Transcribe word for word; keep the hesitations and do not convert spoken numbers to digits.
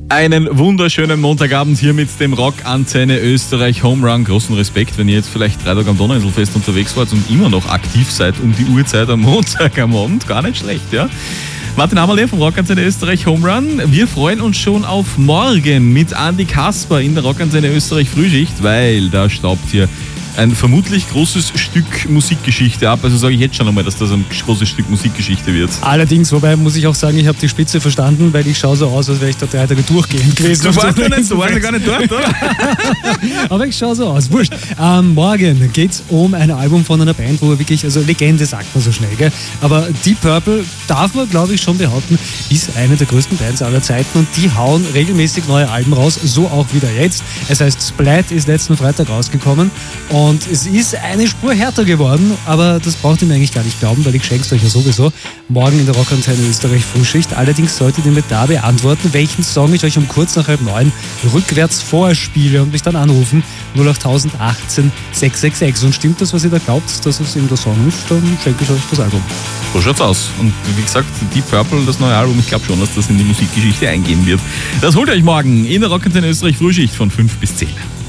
Einen wunderschönen Montagabend hier mit dem Rockantenne Österreich Home Run. Großen Respekt, wenn ihr jetzt vielleicht drei Tage am Donauinselfest unterwegs wart und immer noch aktiv seid um die Uhrzeit am Montag am Abend. Gar nicht schlecht, ja? Martin Hammerle vom Rockantenne Österreich Home Run. Wir freuen uns schon auf morgen mit Andi Kasper in der Rockantenne Österreich Frühschicht, weil da staubt hier ein vermutlich großes Stück Musikgeschichte ab. Also sage ich jetzt schon einmal, dass das ein großes Stück Musikgeschichte wird. Allerdings, wobei muss ich auch sagen, ich habe die Spitze verstanden, weil ich schaue so aus, als wäre ich da drei Tage durchgehend gewesen. Du warst ja nicht, du warst ja gar nicht dort, oder? Aber ich schaue so aus, wurscht. Ähm, morgen geht es um ein Album von einer Band, wo wirklich, also Legende sagt man so schnell, gell? Aber Deep Purple, darf man glaube ich schon behaupten, ist eine der größten Bands aller Zeiten und die hauen regelmäßig neue Alben raus, so auch wieder jetzt. Es heißt Splat, ist letzten Freitag rausgekommen und es ist eine Spur härter geworden, aber das braucht ihr mir eigentlich gar nicht glauben, weil ich schenke es euch ja sowieso morgen in der Rockantenne Österreich Frühschicht. Allerdings solltet ihr mir da beantworten, welchen Song ich euch um kurz nach halb neun rückwärts vorspiele und mich dann anrufen null acht achtzehn sechs sechs sechs. Und stimmt das, was ihr da glaubt, dass es in der Song ist, dann schenke ich euch das Album. So schaut's aus. Und wie gesagt, Deep Purple, das neue Album, ich glaube schon, dass das in die Musikgeschichte eingehen wird. Das holt ihr euch morgen in der Rockantenne Österreich Frühschicht von fünf bis zehn.